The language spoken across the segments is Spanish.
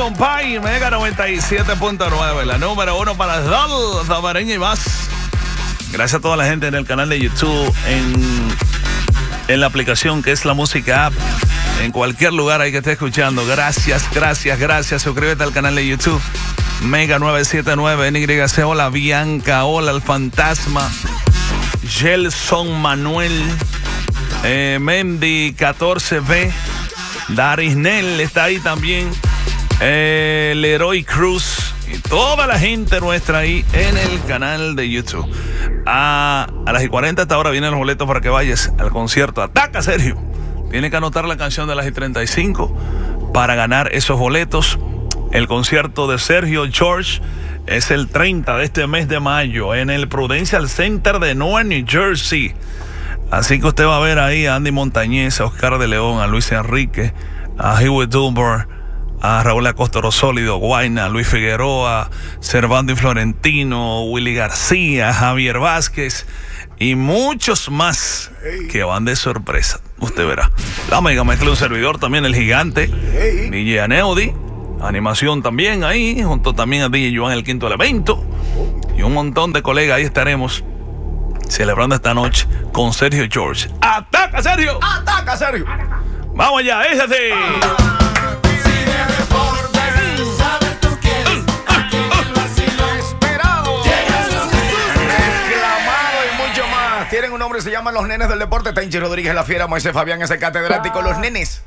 compay. Mega 97.9, la número 1 para Dol, Zamareña y más. Gracias a toda la gente en el canal de YouTube, en la aplicación que es la música app, en cualquier lugar ahí que esté escuchando. Gracias. Suscríbete al canal de YouTube. Mega 979, NYC, hola Bianca, hola el fantasma, Gelson Manuel, Mendy 14B, Darisnel está ahí también, Leroy Cruz y toda la gente nuestra ahí en el canal de YouTube. A las 40 hasta ahora vienen los boletos para que vayas al concierto. Ataca Sergio. Tienes que anotar la canción de las 35 para ganar esos boletos. El concierto de Sergio George es el 30 de este mes de mayo en el Prudential Center de Newark, New Jersey. Así que usted va a ver ahí a Andy Montañez, a Oscar de León, a Luis Enrique, a Hewitt Dunbar, a Raúl Acosta Rosólido, Guayna, Luis Figueroa, Servando y Florentino, Willy García, Javier Vázquez y muchos más que van de sorpresa. Usted verá. La Mega Mezcla, un servidor también, el gigante, DJ Aneudi. Animación también ahí, junto también a DJ Joan, el quinto elemento. Y un montón de colegas ahí estaremos celebrando esta noche con Sergio George. ¡Ataca, Sergio! ¡Ataca, Sergio! ¡Vamos allá, échate! Tienen un nombre, se llaman los nenes del deporte. Tenchi Rodríguez, la fiera, Moisés Fabián, ese catedrático. Los nenes.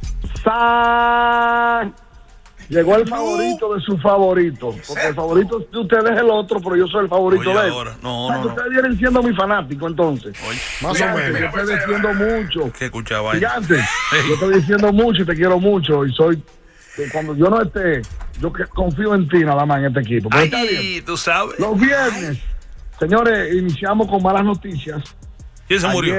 Llegó el favorito de su favorito. Porque el favorito de ustedes es el otro, pero yo soy el favorito de él. No. Ustedes vienen siendo mi fanático, entonces. Más o menos. Yo estoy diciendo mucho. ¿Qué escuchaba? Gigante, yo estoy diciendo mucho y te quiero mucho. Y soy, cuando yo no esté, yo confío en ti nada más en este equipo. Pero está bien. Tú sabes. Los viernes, señores, iniciamos con malas noticias. ¿Quién se murió?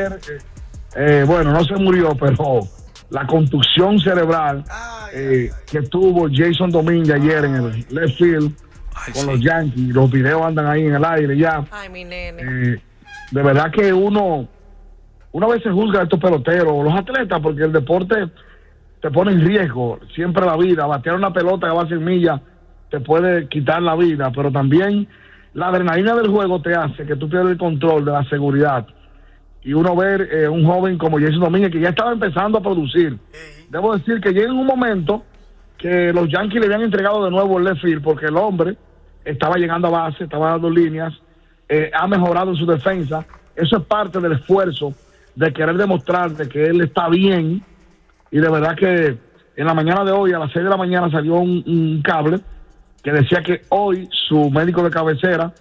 Bueno, no se murió, pero la contusión cerebral que tuvo Jason Domínguez ayer en el left field con los Yankees. Los videos andan ahí en el aire ya. Ay, mi nene. De verdad que uno a veces juzga a estos peloteros, los atletas, porque el deporte te pone en riesgo siempre la vida. Batear una pelota que va a 100 millas te puede quitar la vida, pero también la adrenalina del juego te hace que tú pierdas el control de la seguridad. Y uno ver un joven como Jason Domínguez, que ya estaba empezando a producir. Debo decir que llega en un momento que los Yankees le habían entregado de nuevo el left field, porque el hombre estaba llegando a base, estaba dando líneas, ha mejorado en su defensa. Eso es parte del esfuerzo de querer demostrar de que él está bien. Y de verdad que en la mañana de hoy, a las 6 de la mañana, salió un cable que decía que hoy su médico de cabecera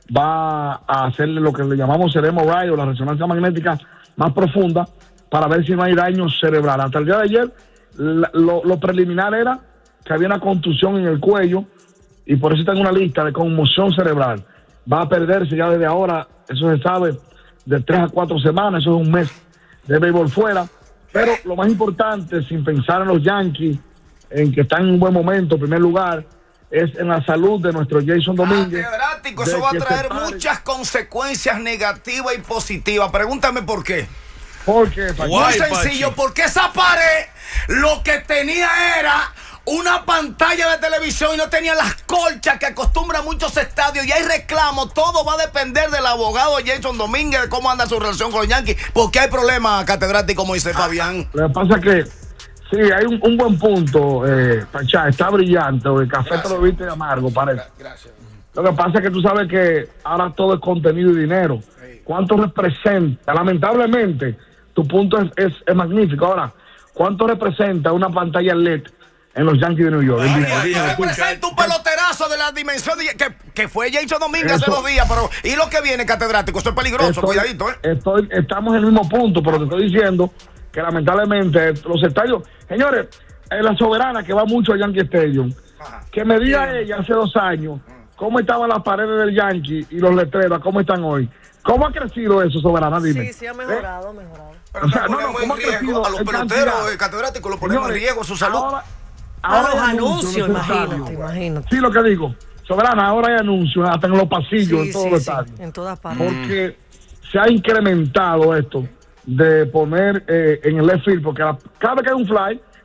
va a hacerle lo que le llamamos el MRI o la resonancia magnética más profunda para ver si no hay daño cerebral. Hasta el día de ayer lo preliminar era que había una contusión en el cuello y por eso está en una lista de conmoción cerebral. Va a perderse ya desde ahora, eso se sabe, de 3 a 4 semanas, eso es un mes de béisbol fuera. Pero lo más importante, sin pensar en los Yankees, en que están en un buen momento, en primer lugar, es en la salud de nuestro Jason Domínguez. Catedrático, eso va a traer muchas consecuencias negativas y positivas. Pregúntame por qué. ¿Por qué? Muy sencillo, porque esa pared lo que tenía era una pantalla de televisión y no tenía las colchas que acostumbran muchos estadios y hay reclamos. Todo va a depender del abogado Jason Domínguez, de cómo anda su relación con los Yankees, porque hay problemas, catedrático Moisés Fabián. Lo que pasa es que sí, hay un buen punto, Pachá, está brillante, el café te lo viste amargo, parece. Gracias. Lo que pasa es que tú sabes que ahora todo es contenido y dinero. ¿Cuánto representa? Lamentablemente, tu punto es magnífico. Ahora, ¿cuánto representa una pantalla LED en los Yankees de New York? Representa un peloterazo de la dimensión que fue Jason Domínguez hace 2 días, pero ¿y lo que viene, catedrático? Esto es peligroso, cuidadito, Estamos en el mismo punto, pero te estoy diciendo que lamentablemente los estadios, señores, la Soberana que va mucho a Yankee Stadium, que me diga ella hace 2 años cómo estaban las paredes del Yankee y los letreros, cómo están hoy. ¿Cómo ha crecido eso, Soberana? Dime. Sí, ha mejorado. Pero o sea, ¿cómo ha crecido? A los peloteros, catedráticos, los ponemos en riesgo su salud. Ahora los anuncios, imagínate. Sí, lo que digo. Soberana, ahora hay anuncios hasta en los pasillos, en todos los estadios. En todas partes. Porque se ha incrementado esto de poner en el left field, porque cada vez que hay un fly,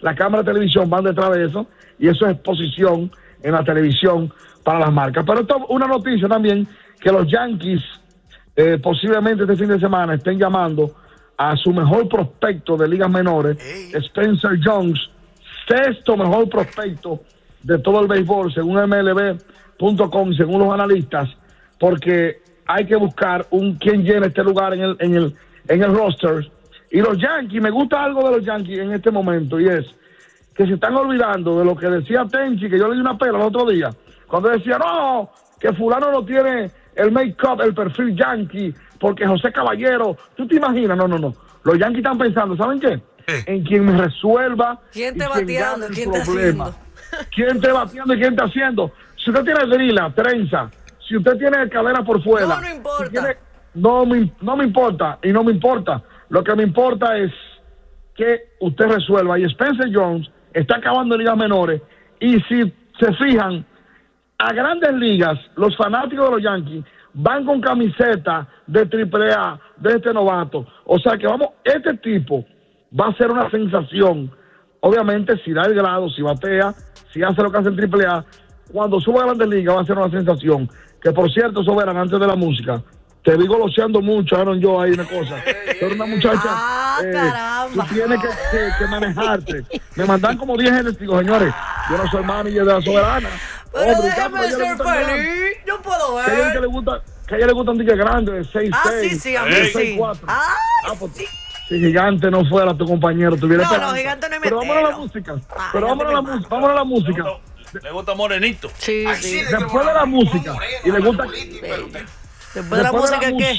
las cámaras de televisión van detrás de eso, y eso es exposición en la televisión para las marcas. Pero esto es una noticia también, que los Yankees posiblemente este fin de semana estén llamando a su mejor prospecto de ligas menores, Spencer Jones, sexto mejor prospecto de todo el béisbol, según MLB.com y según los analistas, porque hay que buscar quien llene este lugar en el roster. Y los Yankees, me gusta algo de los Yankees en este momento, y es que se están olvidando de lo que decía Tenchi, que yo le di una pela el otro día, cuando decía, no, que fulano no tiene el make-up, el perfil Yankee, porque José Caballero, ¿tú te imaginas? No. Los Yankees están pensando, ¿saben qué? En quien me resuelva. ¿Quién te y bateando? gane el ¿Quién te problema. haciendo? ¿Quién te bateando y quién está haciendo? Si usted tiene drila, trenza, si usted tiene cadera por fuera. No importa. Si tiene, no me importa y no me importa. Lo que me importa es que usted resuelva. Y Spencer Jones está acabando en ligas menores. Y si se fijan, a grandes ligas, los fanáticos de los Yankees van con camiseta de AAA de este novato. O sea que este tipo va a ser una sensación. Obviamente, si da el grado, si batea, si hace lo que hace en AAA, cuando suba a grandes ligas va a ser una sensación. Que por cierto, Soberano, antes de la música, te vi goloseando mucho, Aaron, yo ahí una cosa. Tú eres una muchacha, caramba. tú tienes que manejarte. Me mandan como 10 gente, digo, señores, yo no soy manager de la Soberana. Pero Hombre, déjame ya, ser feliz. Yo puedo que a ella ver. le gusta un tique grande, de 6'6". Sí, a mí sí. 6'4". Ay, sí. Si Gigante no fuera tu compañero, tuviera esperanza. No, Gigante no es Pero vámonos a la metero. música. Ah, Pero Gigante vámonos a la música. Le gusta morenito. Sí. Después de la música, y le gusta... Después de la música, ¿qué?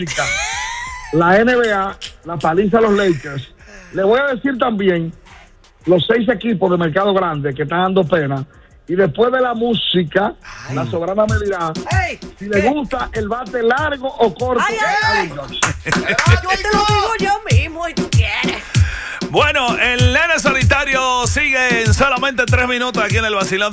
La NBA, la paliza a los Lakers. Le voy a decir también los 6 equipos de mercado grande que están dando pena. Y después de la música, la Soberana me dirá si le gusta el bate largo o corto. Yo te lo digo yo mismo y tú quieres. Bueno, el nene solitario sigue en solamente 3 minutos aquí en el vacilón de